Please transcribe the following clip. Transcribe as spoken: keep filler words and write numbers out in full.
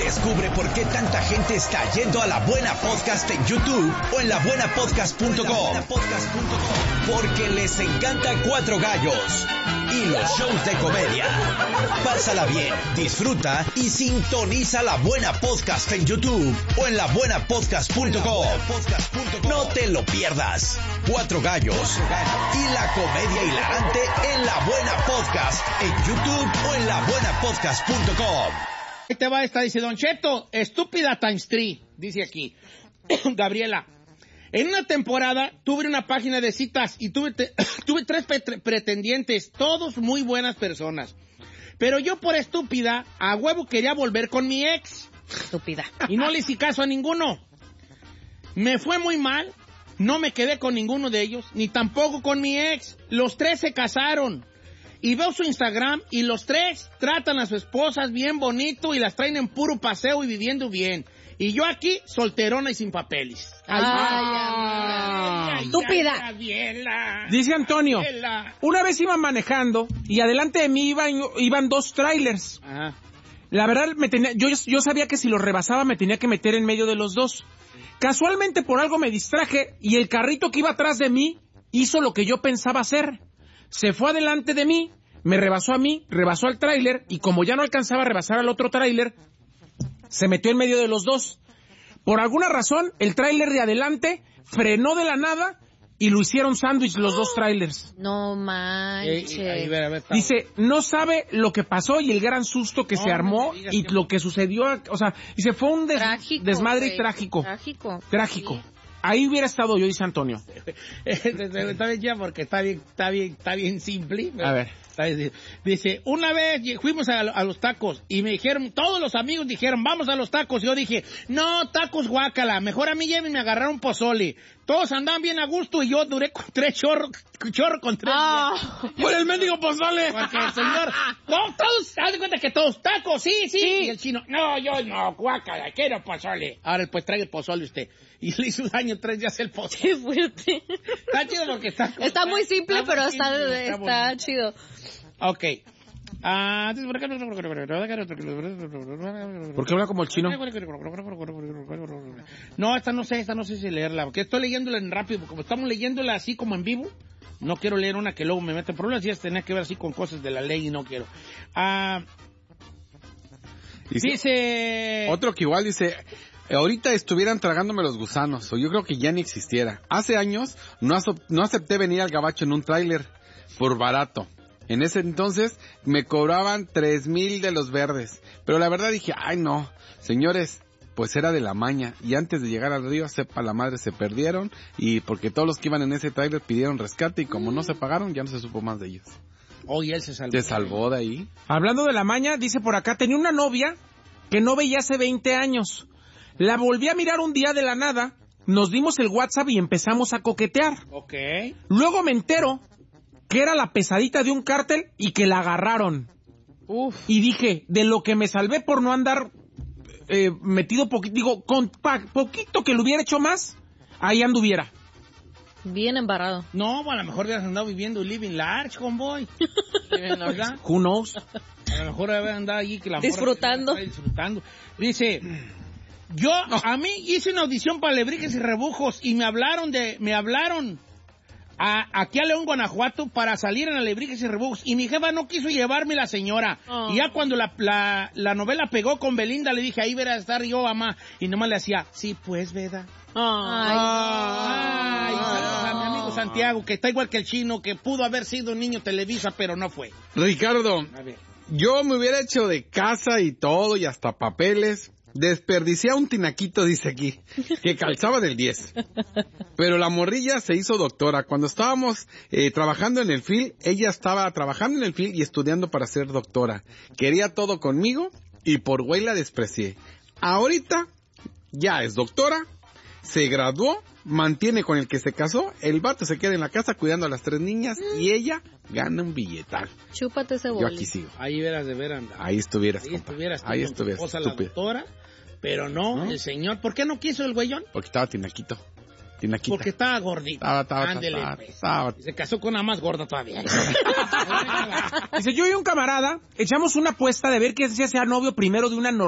Descubre por qué tanta gente está yendo a La Buena Podcast en YouTube o en la buena podcast punto com. Porque les encanta Cuatro Gallos y los shows de comedia. Pásala bien, disfruta y sintoniza La Buena Podcast en YouTube o en la buena podcast punto com. No te lo pierdas. Cuatro Gallos y la comedia hilarante en La Buena Podcast en YouTube o en la buena podcast punto com. Ahí te va esta, dice Don Cheto, estúpida times three, dice aquí. Gabriela, en una temporada tuve una página de citas y tuve, te, tuve tres pre- pretendientes, todos muy buenas personas. Pero yo por estúpida, a huevo quería volver con mi ex. Estúpida. Y no le hice caso a ninguno. Me fue muy mal, no me quedé con ninguno de ellos, ni tampoco con mi ex. Los tres se casaron. Y veo su Instagram y los tres tratan a sus esposas bien bonito y las traen en puro paseo y viviendo bien. Y yo aquí, solterona y sin papeles. Ay, ay, ay, estúpida. ay, Gabriela. Dice Antonio, Gabriela. una vez iba manejando y adelante de mí iban, iban dos trailers. Ajá. La verdad, me tenía, yo, yo sabía que si los rebasaba me tenía que meter en medio de los dos. Casualmente por algo me distraje y el carrito que iba atrás de mí hizo lo que yo pensaba hacer. Se fue adelante de mí, me rebasó a mí, rebasó al tráiler y como ya no alcanzaba a rebasar al otro tráiler, se metió en medio de los dos. Por alguna razón, el tráiler de adelante frenó de la nada y lo hicieron sándwich los dos trailers. No manches. Ey, ahí, a ver, a ver, Dice, no sabe lo que pasó y el gran susto que No, se armó no me digas y que- lo que sucedió, o sea, dice, fue un des- Trágico, desmadre güey. trágico. Trágico. Trágico. Sí. Ahí hubiera estado yo, dice Antonio. Está bien ya porque está bien, está bien, está bien simple. A ver. Está bien. Dice, una vez fuimos a, a los tacos y me dijeron, todos los amigos dijeron, vamos a los tacos. Y yo dije, no, tacos guácala, mejor a mí llévenme a agarrar un pozole. Todos andaban bien a gusto y yo duré con tres chorros, chorro con tres Ah. días. ¡Por el mendigo pozole! Porque el señor, no, todos, haz de cuenta que todos, tacos, sí, sí, Sí. Y el chino, no, yo no, guácala, quiero pozole. Ahora, pues trae el pozole usted. Y le hizo daño tres días el pozole. Qué fuerte. Está chido porque está... Está muy simple, muy pero está, simple, está bonito. chido. Ok. Ah, ¿Por qué habla como el chino? No, esta no sé, esta no sé si leerla, porque estoy leyéndola en rápido, como estamos leyéndola así como en vivo, no quiero leer una que luego me mete en problemas, y esta tenía que ver así con cosas de la ley y no quiero. Ah, Dice, dice... otro que igual dice, ahorita estuvieran tragándome los gusanos, o yo creo que ya ni existiera. Hace años no, aso- no acepté venir al gabacho en un tráiler por barato. En ese entonces me cobraban tres mil de los verdes. Pero la verdad dije, ay no, señores, pues era de la maña. Y antes de llegar al río, sepa la madre, se perdieron. Y porque todos los que iban en ese tráiler pidieron rescate y como no se pagaron, ya no se supo más de ellos. Oye, él se salvó. Se salvó de ahí. Hablando de la maña, dice por acá, tenía una novia que no veía hace veinte años. La volví a mirar un día de la nada, nos dimos el WhatsApp y empezamos a coquetear. Ok. Luego me entero que era la pesadita de un cártel y que la agarraron. Uf. Y dije, de lo que me salvé por no andar eh, metido poquito, digo, con pa- poquito que lo hubiera hecho más, ahí anduviera. Bien embarrado. No, a lo mejor hubieras andado viviendo living large, homeboy. ¿Verdad? Who knows? A lo mejor había andado allí que la morra Disfrutando. está disfrutando. Dice, yo, a mí hice una audición para Alebrijes y Rebujos y me hablaron de, me hablaron a, aquí a León, Guanajuato para salir en Alebrijes y Rebujos y mi jefa no quiso llevarme la señora. Oh. Y ya cuando la, la, la novela pegó con Belinda le dije, ahí verás a estar yo, mamá. Y nomás le hacía, sí, pues, ¿verdad? Ay, Ay, saludos a mi amigo Santiago, que está igual que el chino, que pudo haber sido un niño Televisa, pero no fue. Ricardo, A ver. yo me hubiera hecho de casa y todo y hasta papeles. Desperdicié a un tinaquito, dice aquí, que calzaba del diez. Pero la morrilla se hizo doctora. Cuando estábamos eh, trabajando en el F I L, ella estaba trabajando en el F I L y estudiando para ser doctora. Quería todo conmigo y por güey la desprecié. Ahorita ya es doctora, se graduó, mantiene con el que se casó, el vato se queda en la casa cuidando a las tres niñas y ella gana un billetal. chúpate ese Yo boli. aquí sigo. Ahí verás de ver andar. Ahí estuvieras, Ahí compa. estuvieras tú Ahí con tu estuvieras, esposa, la estúpido. doctora, pero no, ¿No? el señor. ¿Por qué no quiso el güeyón? Porque estaba tinaquito. Tinaquita. Porque estaba gordito. Estaba, estaba, Ándele, estaba, pues. estaba. Y se casó con una más gorda todavía. Dice, yo y un camarada echamos una apuesta de ver quién se hacía novio primero de una